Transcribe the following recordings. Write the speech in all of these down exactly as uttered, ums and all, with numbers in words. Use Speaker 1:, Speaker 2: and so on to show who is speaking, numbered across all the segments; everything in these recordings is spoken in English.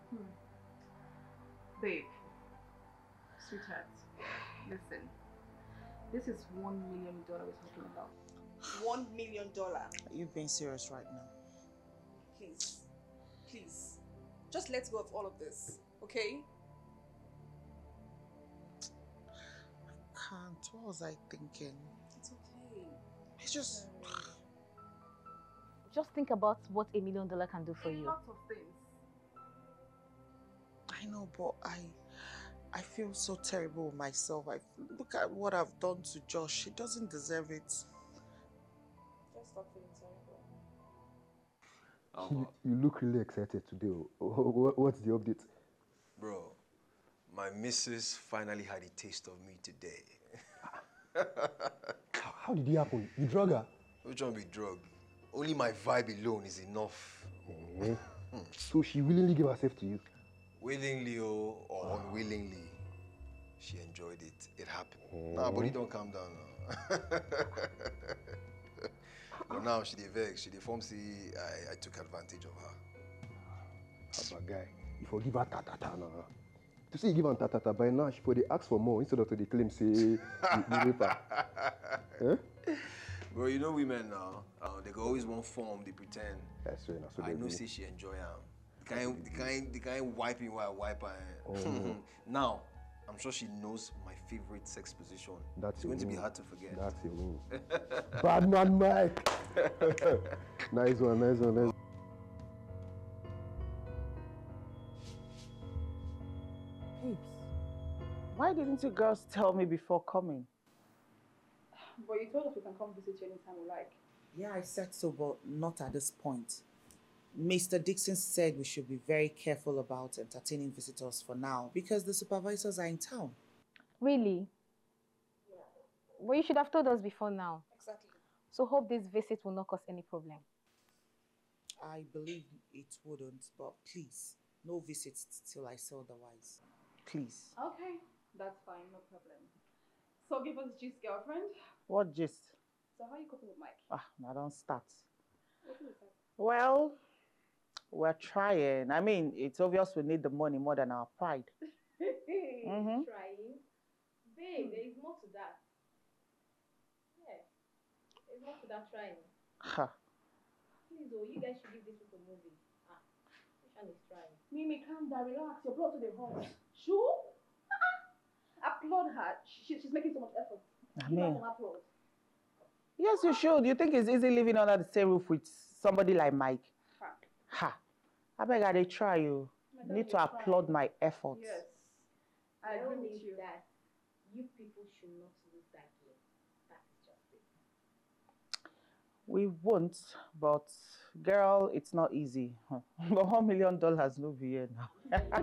Speaker 1: Hmm. Babe, sweetheart, listen. This is one million dollar we're talking about. One million dollar.
Speaker 2: Are you being serious right now?
Speaker 1: Please, please, just let go of all of this, okay?
Speaker 2: Can't. What was I thinking?
Speaker 1: It's okay.
Speaker 2: It's just...
Speaker 3: Just think about what a million dollar can do for
Speaker 1: A
Speaker 3: you.
Speaker 1: lot of things.
Speaker 2: I know, but I... I feel so terrible with myself. I look at what I've done to Josh. He doesn't deserve it.
Speaker 1: Just stop feeling terrible.
Speaker 4: You, you look really excited today. What's the update?
Speaker 5: Bro, my missus finally had a taste of me today.
Speaker 4: How did it happen? You drug her?
Speaker 5: Which one be drug? Only my vibe alone is enough.
Speaker 4: Eh? So she willingly gave herself to you?
Speaker 5: Willingly or, or unwillingly, she enjoyed it. It happened.
Speaker 4: Mm.
Speaker 5: Nah, buddy, don't calm down now. But now she dey vex, she dey form say I, I took advantage of her.
Speaker 4: Haba guy, you forgive her ta-ta-ta now. To say you give her ta-ta-ta, by now she for dey ask for more instead of to dey claim say you rape her. Eh?
Speaker 5: Bro, you know women now, uh, they go always want form, they pretend.
Speaker 4: That's right, so
Speaker 5: I know say she enjoy am. The kind, the kind, the kind wiping while I wipe her.
Speaker 4: Oh.
Speaker 5: Now, I'm sure she knows my favorite sex position.
Speaker 4: That's
Speaker 5: it's going
Speaker 4: a
Speaker 5: to be
Speaker 4: win.
Speaker 5: hard to forget.
Speaker 4: That's a win. Bad man Mike! Nice one, nice one, nice one.
Speaker 2: Babes, why didn't you girls tell me before coming?
Speaker 1: But you told us we can come visit you anytime we like.
Speaker 2: Yeah, I said so, but not at this point. Mister Dixon said we should be very careful about entertaining visitors for now because the supervisors are in town.
Speaker 3: Really? Yeah. Well, you should have told us before now.
Speaker 1: Exactly.
Speaker 3: So hope this visit will not cause any problem.
Speaker 2: I believe it wouldn't, but please, no visits till I say otherwise. Please.
Speaker 1: Okay, that's fine, no problem. So give us gist, girlfriend.
Speaker 2: What gist?
Speaker 1: So how are you coping with Mike?
Speaker 2: Ah, I don't start.
Speaker 1: What is that?
Speaker 2: Well, we're trying. I mean, it's obvious we need the money more than our pride.
Speaker 3: Mm-hmm. Trying? Babe, hmm. There is more to that. Yeah. There's more to that trying.
Speaker 2: Ha.
Speaker 3: Please, oh, you guys should give this people a movie. Ah, which one is trying?
Speaker 1: Mimi, calm down, relax. Your blood to the heart. Sure? Applaud her. She, she's making so much effort.
Speaker 2: I
Speaker 1: Give
Speaker 2: mean,
Speaker 1: her some applaud.
Speaker 2: Yes, you should. You think it's easy living under the same roof with somebody like Mike?
Speaker 1: Ha.
Speaker 2: Ha. I beg I they try you. You need to applaud try. my efforts.
Speaker 1: Yes. I agree with you.
Speaker 3: That you people should not lose that game. That is just it.
Speaker 2: We won't, but girl, it's not easy. But one million dollars no be here now.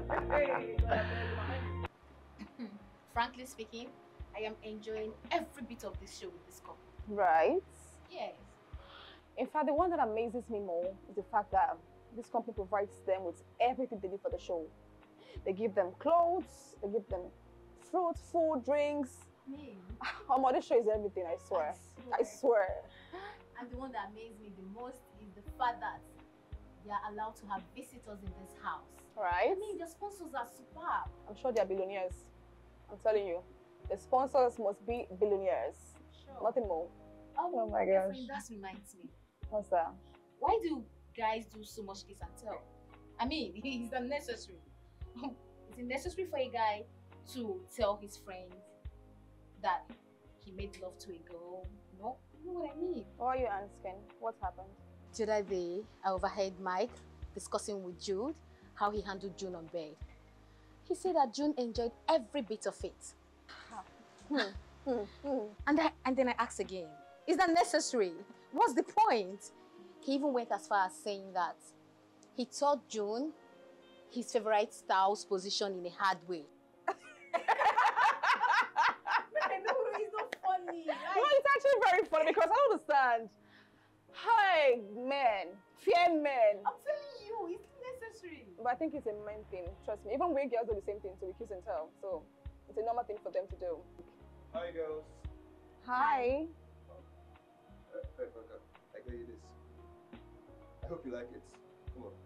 Speaker 6: Frankly speaking, I am enjoying every bit of this show with this couple.
Speaker 7: Right?
Speaker 6: Yes.
Speaker 7: In fact, the one that amazes me more is the fact that this company provides them with everything they need for the show. They give them clothes, they give them fruit, food, drinks.
Speaker 6: Me?
Speaker 7: Oh, my, this show is everything, I swear. I swear. I swear.
Speaker 6: And the one that amazes me the most is the fact that they are allowed to have visitors in this house.
Speaker 7: Right?
Speaker 6: I mean, the sponsors are superb.
Speaker 7: I'm sure they are billionaires. I'm telling you. The sponsors must be billionaires.
Speaker 6: Sure.
Speaker 7: Nothing more.
Speaker 6: Oh,
Speaker 7: oh my gosh.
Speaker 6: Friend, that reminds me.
Speaker 7: What's that?
Speaker 6: Why do guys do so much kiss and tell? I mean, it's unnecessary. Is it necessary for a guy to tell his friend that he made love to a girl? No? You know what I mean?
Speaker 7: Why are you asking? What happened?
Speaker 6: The other day, I overheard Mike discussing with Jude how he handled June on bed. He said that June enjoyed every bit of it.
Speaker 7: hmm. Hmm. Hmm.
Speaker 6: And, I, and then I asked again, is that necessary? What's the point? He even went as far as saying that he taught June his favorite style's position in a hard way.
Speaker 7: No, it's not funny. Like, no, it's actually very funny because I don't understand. Hi, men. Fear men.
Speaker 6: I'm telling you, it's necessary.
Speaker 7: But I think it's a men thing, trust me. Even we girls do the same thing, so we kiss and tell. So it's a normal thing for them to do.
Speaker 8: Hi, girls.
Speaker 7: Hi.
Speaker 8: Oh. Uh, I got you this. I hope you like it. Come on.